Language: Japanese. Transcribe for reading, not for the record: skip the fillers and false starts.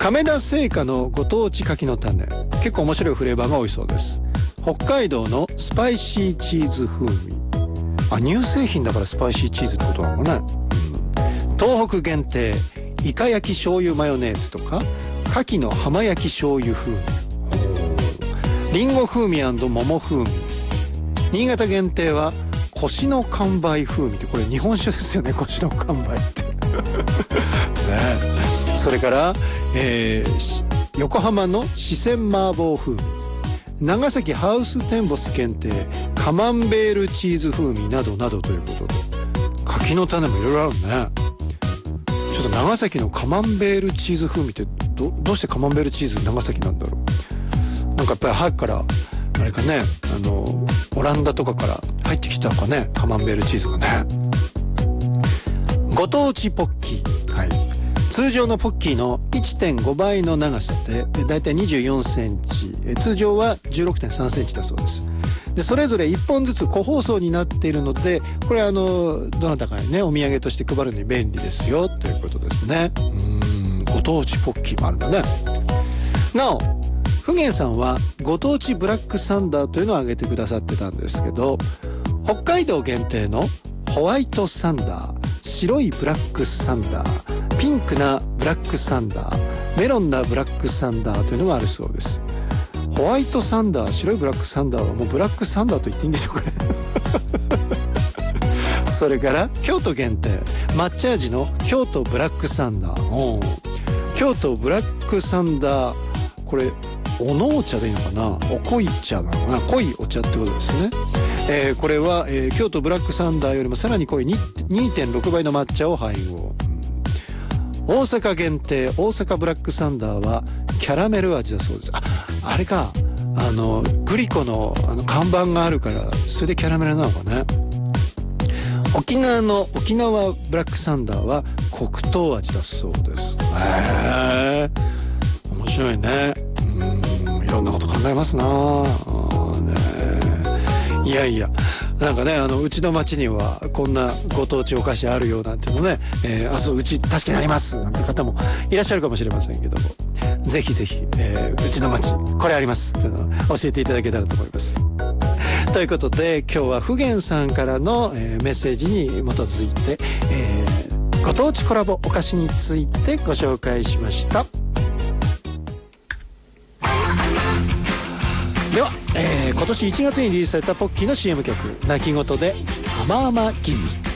亀田製菓のご当地柿の種、結構面白いフレーバーが多いそうです。北海道のスパイシーチーズ風味、乳製品だからスパイシーチーズってことなのね、東北限定イカ焼き醤油マヨネーズとか牡蠣の浜焼き醤油風味、リンゴ風味&桃風味。新潟限定は腰の完売風味って、これ日本酒ですよね、腰の完売ってね。それから、横浜の四川麻婆風味、長崎ハウステンボス限定カマンベールチーズ風味などなどということで、柿の種もいろいろあるね。ちょっと長崎のカマンベールチーズ風味って どうしてカマンベールチーズ長崎なんだろう。なんかやっぱり早くからあれかね、オランダとかから入ってきたのかね、カマンベールチーズがね。ご当地ポッキー、はい、通常のポッキーの 1.5 倍の長さでだいたい24センチ、通常は 16.3 センチだそうです。でそれぞれ1本ずつ個包装になっているので、これどなたかにねお土産として配るのに便利ですよということですね。ご当地ポッキーもあるんだね。なおフゲンさんはご当地ブラックサンダーというのを挙げてくださってたんですけど、北海道限定のホワイトサンダー、白いブラックサンダー、ピンクなブラックサンダー、メロンなブラックサンダーというのがあるそうです。ホワイトサンダー、白いブラックサンダーはもうブラックサンダーと言っていいんでしょうかね。それから京都限定抹茶味の京都ブラックサンダー、京都ブラックサンダー、これお濃茶でいいのかな、お濃い茶なのかな、濃いお茶ってことですね。これは、京都ブラックサンダーよりもさらに濃い 2.6 倍の抹茶を配合。大阪限定大阪ブラックサンダーはキャラメル味だそうです。あれか、グリコの看板があるからそれでキャラメルなのかね。沖縄の沖縄ブラックサンダーは黒糖味だそうです。面白いね。いろんなこと考えますなね。いやいや、なんかね、うちの町にはこんなご当地お菓子あるよなんていうのね、そう、うち確かにありますなんて方もいらっしゃるかもしれませんけども、ぜひぜひ、うちの町これありますっていうのを教えていただけたらと思います。ということで今日はフゲンさんからの、メッセージに基づいて、ご当地コラボお菓子についてご紹介しました。では、今年1月にリリースされたポッキーの CM 曲、泣き言で甘々吟味。